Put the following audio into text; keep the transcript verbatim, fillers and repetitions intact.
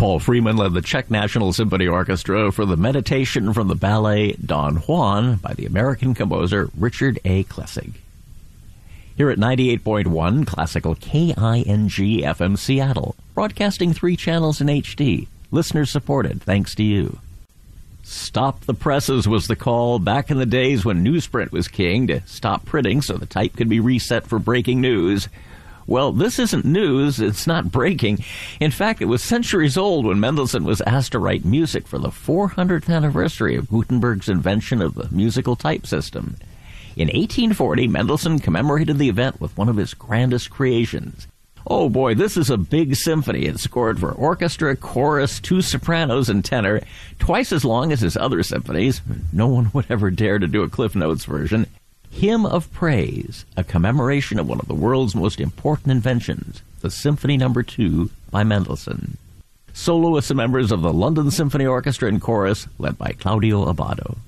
Paul Freeman led the Czech National Symphony Orchestra for the Meditation from the ballet Don Juan by the American composer Richard A. Klessig. Here at ninety-eight point one Classical K I N G F M Seattle, broadcasting three channels in H D. Listener supported, thanks to you. Stop the presses was the call back in the days when newsprint was king, to stop printing so the type could be reset for breaking news. Well, this isn't news, it's not breaking. In fact, it was centuries old when Mendelssohn was asked to write music for the four hundredth anniversary of Gutenberg's invention of the musical type system. In eighteen forty, Mendelssohn commemorated the event with one of his grandest creations. Oh boy, this is a big symphony. It's scored for orchestra, chorus, two sopranos, and tenor, twice as long as his other symphonies. No one would ever dare to do a Cliff Notes version. Hymn of Praise, a commemoration of one of the world's most important inventions, the Symphony Number Two by Mendelssohn. Soloists and members of the London Symphony Orchestra and Chorus, led by Claudio Abbado.